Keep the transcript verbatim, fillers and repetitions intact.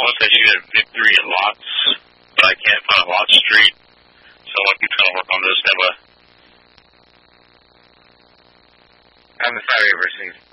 Someone said you had Victory and Lots, but I can't find Lot Street. Someone keeps trying to work on this. Have a... I'm sorry, River.